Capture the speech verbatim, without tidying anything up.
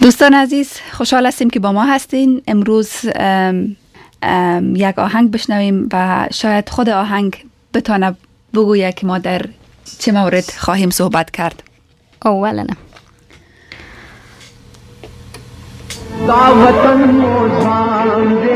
دوستان عزیز، خوشحال هستیم که با ما هستین. امروز ام ام یک آهنگ بشنویم و شاید خود آهنگ بتانه بگوید که ما در چه مورد خواهیم صحبت کرد. اولا دعوتن موزان